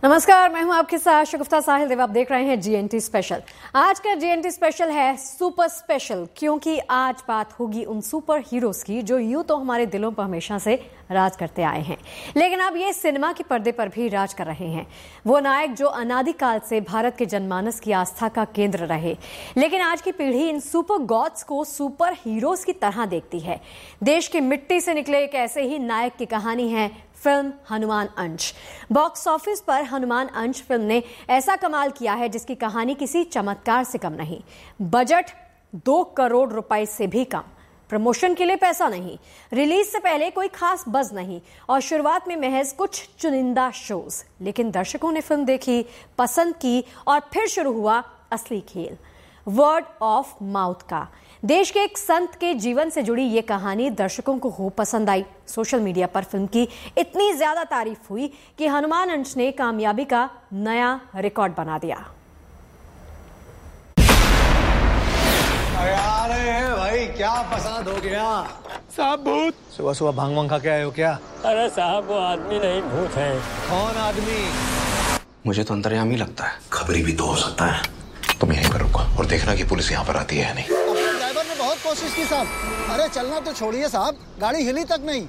नमस्कार, मैं हूं आपके साथ शगुफ्ता साहिल देव। आप देख रहे हैं जीएनटी स्पेशल। आज का जीएनटी स्पेशल है सुपर स्पेशल, क्योंकि आज बात होगी उन सुपर हीरोज की जो यूं तो हमारे दिलों पर हमेशा से राज करते आए हैं, लेकिन अब ये सिनेमा के पर्दे पर भी राज कर रहे हैं। वो नायक जो अनादिकाल से भारत के जनमानस की आस्था का केंद्र रहे, लेकिन आज की पीढ़ी इन सुपर गॉड्स को सुपर हीरोज की तरह देखती है। देश की मिट्टी से निकले एक ऐसे ही नायक की कहानी है फिल्म हनुमान अंश। बॉक्स ऑफिस पर हनुमान अंश फिल्म ने ऐसा कमाल किया है जिसकी कहानी किसी चमत्कार से कम नहीं। बजट 2 करोड़ रुपए से भी कम, प्रमोशन के लिए पैसा नहीं, रिलीज से पहले कोई खास बज़ नहीं और शुरुआत में महज कुछ चुनिंदा शोज। लेकिन दर्शकों ने फिल्म देखी, पसंद की और फिर शुरू हुआ असली खेल, वर्ड ऑफ माउथ का। देश के एक संत के जीवन से जुड़ी ये कहानी दर्शकों को खूब पसंद आई। सोशल मीडिया पर फिल्म की इतनी ज्यादा तारीफ हुई कि हनुमान अंश ने कामयाबी का नया रिकॉर्ड बना दिया। अरे भाई, क्या फसाद हो गया साहब? भूत? सुबह सुबह भांग वांग खा के आए हो क्या? अरे साहब, वो आदमी नहीं, भूत है। कौन आदमी? मुझे तो अंतर्यामी लगता है, खबरी भी तो हो सकता है। तुम यहीं पर रुको और देखना कि पुलिस यहाँ पर आती है या नहीं। अपने ड्राइवर ने बहुत कोशिश की साहब। अरे चलना तो छोड़िए साहब, गाड़ी हिली तक नहीं।